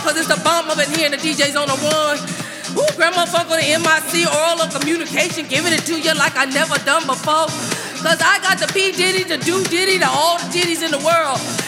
cause it's the bomb up in here and the DJ's on the one. Ooh, Grandma Funk on the MIC, oral of communication, giving it to you like I never done before. Cause I got the P. Diddy, the Do Diddy, the all the Diddies in the world.